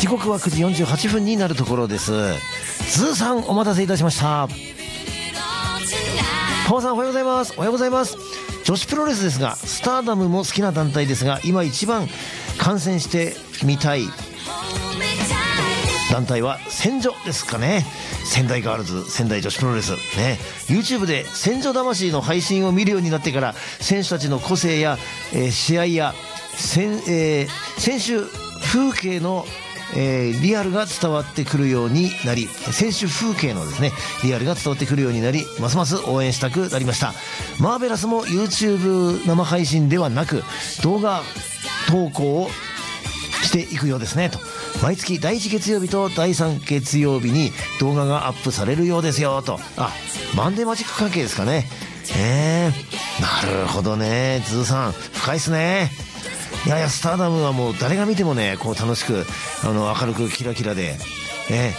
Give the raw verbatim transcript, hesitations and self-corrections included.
時刻はくじよんじゅうはっぷんになるところです。ズーさんお待たせいたしました。パワさんおはようございます。おはようございます。女子プロレスですが、スターダムも好きな団体ですが、今一番観戦してみたい団体は戦場ですかね。仙台ガールズ、仙台女子プロレスね。 YouTube で戦場魂の配信を見るようになってから、選手たちの個性や、えー、試合や選、えー、選手風景の、えー、リアルが伝わってくるようになり、選手風景のですねリアルが伝わってくるようになり、ますます応援したくなりました。マーベラスも YouTube 生配信ではなく動画投稿をしていくようですねと。毎月だいいち月曜日とだいさん月曜日に動画がアップされるようですよと。あ、マンデーマジック関係ですかね。えー、なるほどね。ズーさん深いっすね。いやいや、スターダムはもう誰が見てもねこう楽しく、あの明るくキラキラで、え